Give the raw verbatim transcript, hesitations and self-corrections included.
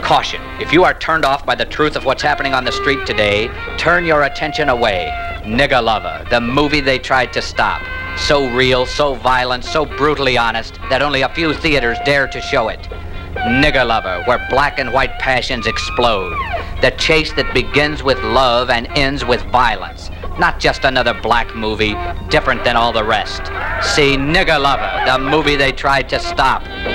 Caution, if you are turned off by the truth of what's happening on the street today, turn your attention away. Nigger Lover, the movie they tried to stop. So real, so violent, so brutally honest that only a few theaters dare to show it. Nigger Lover, where black and white passions explode. The chase that begins with love and ends with violence. Not just another black movie, different than all the rest. See Nigger Lover, the movie they tried to stop.